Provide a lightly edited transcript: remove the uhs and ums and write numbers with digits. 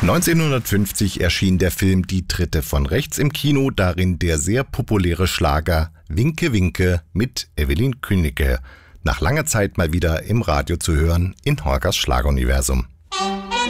1950 erschien der Film Die Dritte von Rechts im Kino, darin der sehr populäre Schlager Winke Winke mit Evelyn Künneke. Nach langer Zeit mal wieder im Radio zu hören in Horgas Schlageruniversum.